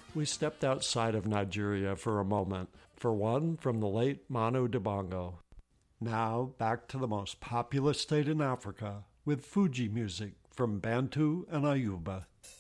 We stepped outside of Nigeria for a moment, for one from the late Manu Dibango. Now back to the most populous state in Africa with Fuji music from Bantu and Ayuba.